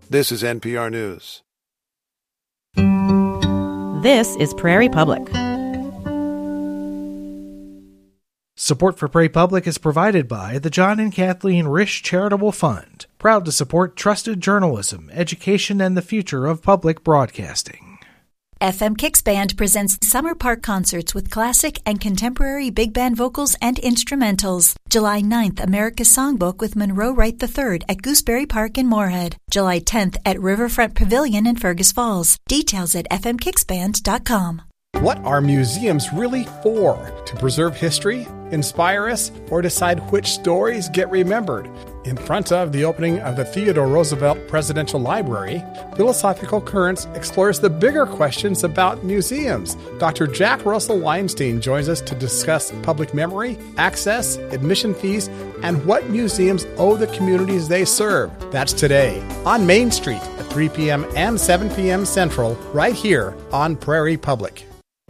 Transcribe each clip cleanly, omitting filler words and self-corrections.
This is NPR News. This is Prairie Public. Support for Prairie Public is provided by the John and Kathleen Risch Charitable Fund, proud to support trusted journalism, education, and the future of public broadcasting. FM Kicks Band presents Summer Park concerts with classic and contemporary big band vocals and instrumentals. July 9th, America's Songbook with Monroe Wright III at Gooseberry Park in Moorhead. July 10th at Riverfront Pavilion in Fergus Falls. Details at fmkicksband.com. What are museums really for? To preserve history, inspire us, or decide which stories get remembered? In front of the opening of the Theodore Roosevelt Presidential Library, Philosophical Currents explores the bigger questions about museums. Dr. Jack Russell Weinstein joins us to discuss public memory, access, admission fees, and what museums owe the communities they serve. That's today on Main Street at 3 p.m. and 7 p.m. Central, right here on Prairie Public.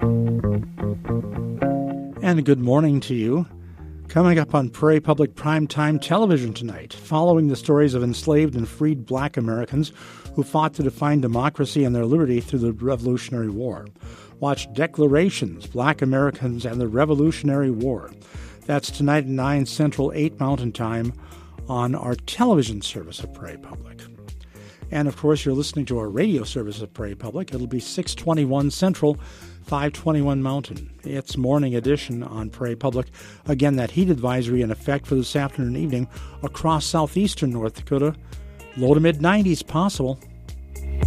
And good morning to you. Coming up on Prairie Public Primetime Television tonight, following the stories of enslaved and freed Black Americans who fought to define democracy and their liberty through the Revolutionary War. Watch Declarations, Black Americans and the Revolutionary War. That's tonight at 9 Central, 8 Mountain Time on our television service of Prairie Public. And, of course, you're listening to our radio service of Prairie Public. It'll be 621 Central, 521 Mountain. It's morning edition on Prairie Public. Again, that heat advisory in effect for this afternoon and evening across southeastern North Dakota. Low to mid-90s possible.